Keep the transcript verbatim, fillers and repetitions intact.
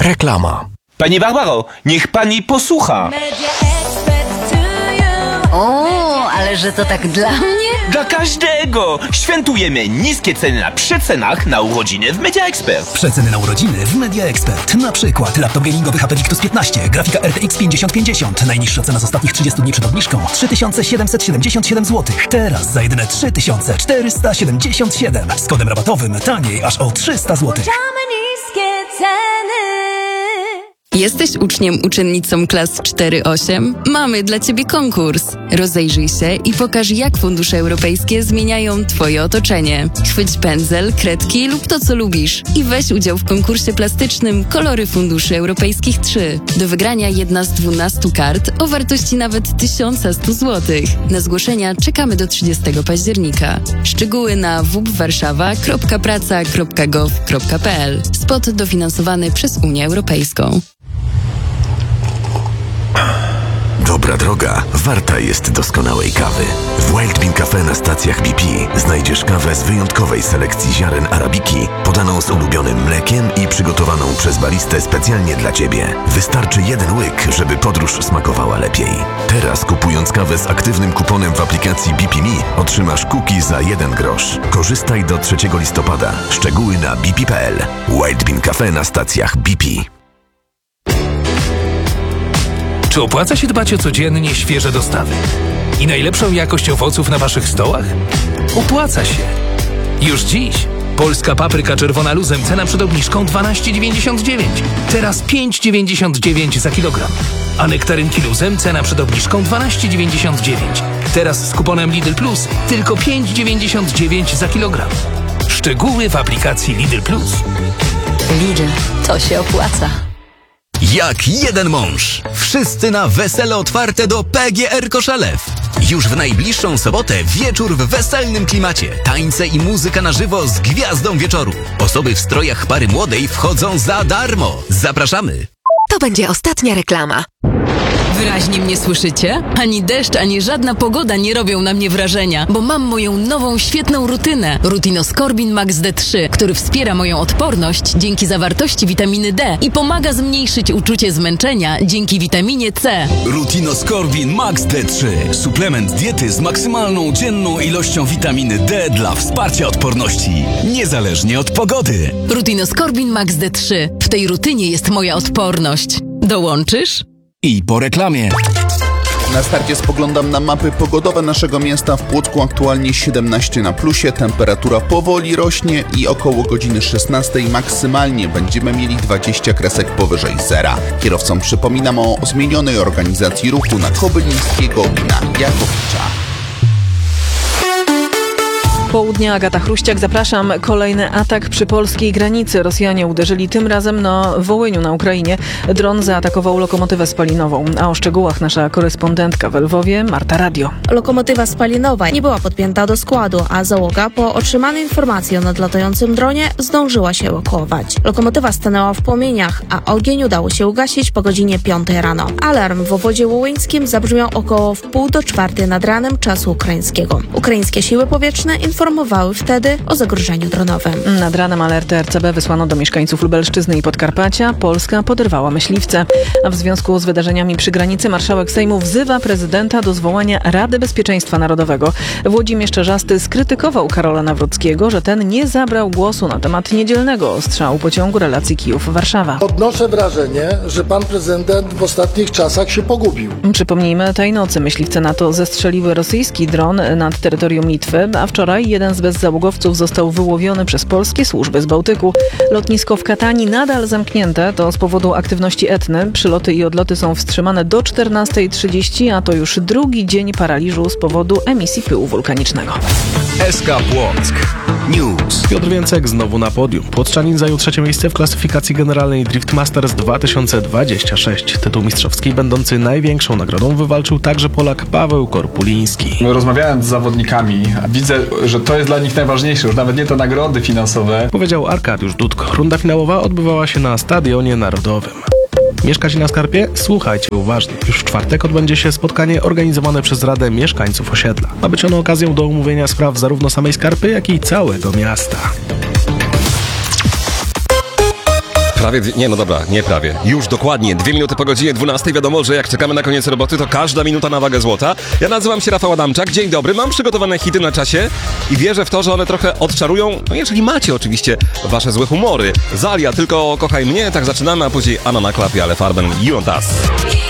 Reklama. Pani Barbaro, niech pani posłucha. O, ale że to tak dla mnie? Dla każdego! Świętujemy niskie ceny na przecenach na urodziny w Media Expert. Przeceny na urodziny w Media Expert. Na przykład laptop gamingowy H P Victus piętnaście, grafika R T X pięćdziesiąt pięćdziesiąt. Najniższa cena z ostatnich trzydziestu dni przed obniżką trzy tysiące siedemset siedemdziesiąt siedem złotych. Teraz za jedyne trzy tysiące czterysta siedemdziesiąt siedem. Z kodem rabatowym taniej aż o trzysta złotych. Niskie ceny. Jesteś uczniem, uczennicą klas cztery osiem? Mamy dla Ciebie konkurs. Rozejrzyj się i pokaż, jak fundusze europejskie zmieniają Twoje otoczenie. Chwyć pędzel, kredki lub to, co lubisz i weź udział w konkursie plastycznym Kolory Funduszy Europejskich trzy. Do wygrania jedna z dwunastu kart o wartości nawet tysiąc sto złotych. Na zgłoszenia czekamy do trzydziestego października. Szczegóły na w w warszawa kropka praca kropka gov kropka p l. Spot dofinansowany przez Unię Europejską. Dobra droga warta jest doskonałej kawy. W Wild Bean Cafe na stacjach B P znajdziesz kawę z wyjątkowej selekcji ziaren arabiki, podaną z ulubionym mlekiem i przygotowaną przez baristę specjalnie dla Ciebie. Wystarczy jeden łyk, żeby podróż smakowała lepiej. Teraz, kupując kawę z aktywnym kuponem w aplikacji B P Me, otrzymasz cookie za jeden grosz. Korzystaj do trzeciego listopada. Szczegóły na b p kropka p l. Wild Bean Cafe na stacjach B P. Czy opłaca się dbać o codziennie świeże dostawy i najlepszą jakość owoców na Waszych stołach? Opłaca się. Już dziś polska papryka czerwona luzem, cena przed obniżką dwanaście dziewięćdziesiąt dziewięć. Teraz pięć dziewięćdziesiąt dziewięć za kilogram. A nektarynki luzem, cena przed obniżką dwanaście dziewięćdziesiąt dziewięć. Teraz z kuponem Lidl Plus tylko pięć dziewięćdziesiąt dziewięć za kilogram. Szczegóły w aplikacji Lidl Plus. Lidl, to się opłaca. Jak jeden mąż. Wszyscy na wesele otwarte do P G R Koszalew. Już w najbliższą sobotę wieczór w weselnym klimacie. Tańce i muzyka na żywo z gwiazdą wieczoru. Osoby w strojach pary młodej wchodzą za darmo. Zapraszamy. To będzie ostatnia reklama. Wyraźnie mnie słyszycie? Ani deszcz, ani żadna pogoda nie robią na mnie wrażenia, bo mam moją nową, świetną rutynę. Rutinoskorbin Max D trzy, który wspiera moją odporność dzięki zawartości witaminy D i pomaga zmniejszyć uczucie zmęczenia dzięki witaminie C. Rutinoskorbin Max D trzy. Suplement diety z maksymalną dzienną ilością witaminy D dla wsparcia odporności, niezależnie od pogody. Rutinoskorbin Max D trzy. W tej rutynie jest moja odporność. Dołączysz? I po reklamie. Na starcie spoglądam na mapy pogodowe naszego miasta. W Płocku aktualnie siedemnaście na plusie, temperatura powoli rośnie i około godziny szesnastej maksymalnie będziemy mieli dwadzieścia kresek powyżej zera. Kierowcom przypominam o zmienionej organizacji ruchu na Kobylińskiego i na Jakowicza. Południa, Agata Chruściak, zapraszam. Kolejny atak przy polskiej granicy. Rosjanie uderzyli tym razem na Wołyniu na Ukrainie. Dron zaatakował lokomotywę spalinową. A o szczegółach nasza korespondentka w Lwowie, Marta Radio. Lokomotywa spalinowa nie była podpięta do składu, a załoga po otrzymanej informacji o nadlatającym dronie zdążyła się ewakuować. Lokomotywa stanęła w płomieniach, a ogień udało się ugasić po godzinie piątej rano. Alarm w obwodzie wołyńskim zabrzmiał około w pół do czwartej nad ranem czasu ukraińskiego. Ukraińskie siły powietrzne informowały wtedy o zagrożeniu dronowym. Nad ranem alerty R C B wysłano do mieszkańców Lubelszczyzny i Podkarpacia. Polska poderwała myśliwce. A w związku z wydarzeniami przy granicy marszałek Sejmu wzywa prezydenta do zwołania Rady Bezpieczeństwa Narodowego. Włodzimierz Czarzasty skrytykował Karola Nawrockiego, że ten nie zabrał głosu na temat niedzielnego ostrzału pociągu relacji Kijów-Warszawa. Odnoszę wrażenie, że pan prezydent w ostatnich czasach się pogubił. Przypomnijmy, tej nocy myśliwce NATO zestrzeliły rosyjski dron nad terytorium Litwy, a wczoraj jeden z bezzałogowców został wyłowiony przez polskie służby z Bałtyku. Lotnisko w Katani nadal zamknięte, to z powodu aktywności Etny. Przyloty i odloty są wstrzymane do czternastej trzydzieści, a to już drugi dzień paraliżu z powodu emisji pyłu wulkanicznego. S K Płock News. Piotr Więcek znowu na podium. Płoczanin zajął trzecie miejsce w klasyfikacji generalnej Drift Masters dwa tysiące dwadzieścia sześć. Tytuł mistrzowski będący największą nagrodą wywalczył także Polak Paweł Korpuliński. Rozmawiałem z zawodnikami, widzę, że to jest dla nich najważniejsze, już nawet nie te nagrody finansowe. Powiedział Arkadiusz Dudko. Runda finałowa odbywała się na Stadionie Narodowym. Mieszkacie na Skarpie? Słuchajcie uważnie. Już w czwartek odbędzie się spotkanie organizowane przez Radę Mieszkańców osiedla. Ma być ono okazją do omówienia spraw zarówno samej Skarpy, jak i całego miasta. Prawie, dwie, nie no dobra, nie prawie. Już dokładnie, dwie minuty po godzinie dwunastej. Wiadomo, że jak czekamy na koniec roboty, to każda minuta na wagę złota. Ja nazywam się Rafał Adamczak, dzień dobry, mam przygotowane hity na czasie i wierzę w to, że one trochę odczarują, no jeżeli macie oczywiście wasze złe humory. Zalia, tylko kochaj mnie, tak zaczynamy, a później Anna na klapie, ale Farben, You and Us.